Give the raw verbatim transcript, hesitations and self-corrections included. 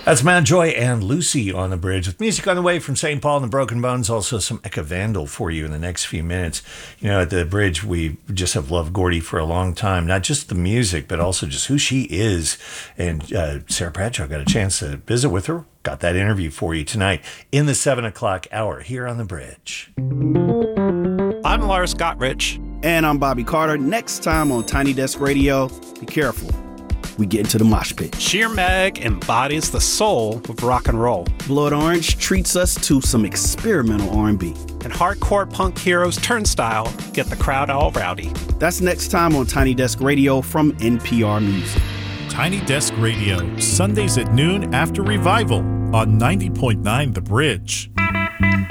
That's Mountjoy and Lucy on the bridge with music on the way from Saint Paul and the Broken Bones. Also some Eka Vandal for you in the next few minutes. You know, at the bridge, we just have loved Gordy for a long time. Not just the music, but also just who she is. And uh, Sarah Bradshaw got a chance to visit with her. Got that interview for you tonight in the seven o'clock hour here on the bridge. I'm Lars Gottrich. And I'm Bobby Carter. Next time on Tiny Desk Radio, be careful. We get into the mosh pit. Sheer Meg embodies the soul of rock and roll. Blood Orange treats us to some experimental R and B. And hardcore punk heroes Turnstile get the crowd all rowdy. That's next time on Tiny Desk Radio from N P R Music. Tiny Desk Radio, Sundays at noon after Revival on ninety point nine The Bridge.